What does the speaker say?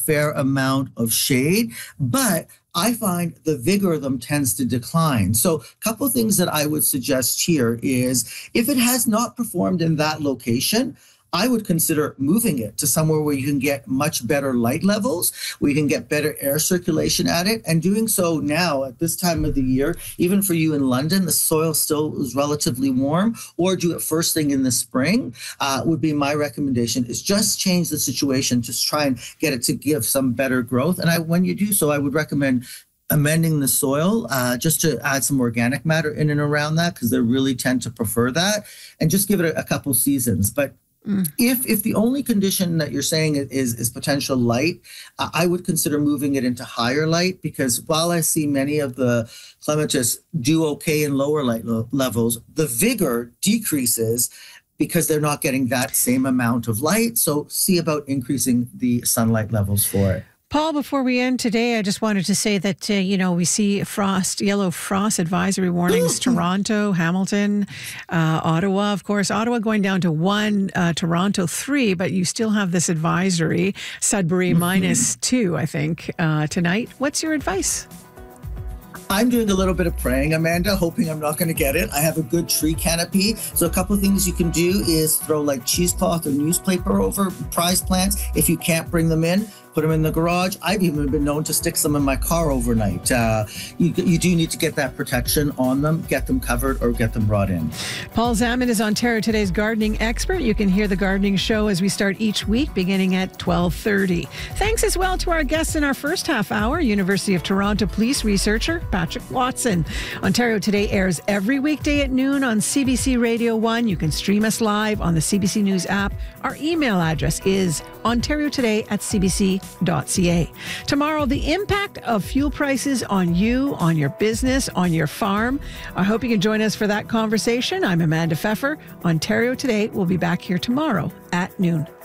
fair amount of shade, but I find the vigor of them tends to decline. So a couple of things that I would suggest here is if it has not performed in that location, I would consider moving it to somewhere where you can get much better light levels, where you can get better air circulation at it. And doing so now at this time of the year, even for you in London, the soil still is relatively warm, or do it first thing in the spring would be my recommendation, is just change the situation, just try and get it to give some better growth. And when you do so, I would recommend amending the soil just to add some organic matter in and around that, because they really tend to prefer that, and just give it a couple seasons. But if the only condition that you're saying is potential light, I would consider moving it into higher light, because while I see many of the clematis do okay in lower light levels, the vigor decreases because they're not getting that same amount of light. So see about increasing the sunlight levels for it. Paul, before we end today, I just wanted to say that, we see yellow frost advisory warnings, Toronto, Hamilton, Ottawa, of course. Ottawa going down to 1, Toronto 3, but you still have this advisory, Sudbury -2, I think, tonight. What's your advice? I'm doing a little bit of praying, Amanda, hoping I'm not going to get it. I have a good tree canopy. So a couple of things you can do is throw like cheesecloth or newspaper over prized plants. If you can't bring them in, put them in the garage. I've even been known to stick some in my car overnight. You do need to get that protection on them, get them covered or get them brought in. Paul Zaman is Ontario Today's gardening expert. You can hear the gardening show as we start each week beginning at 12:30. Thanks as well to our guests in our first half hour, University of Toronto police researcher Patrick Watson. Ontario Today airs every weekday at noon on CBC Radio 1. You can stream us live on the CBC News app. Our email address is ontariotoday@cbc.ca. Tomorrow, the impact of fuel prices on you, on your business, on your farm. I hope you can join us for that conversation. I'm Amanda Pfeffer. Ontario Today will be back here tomorrow at noon.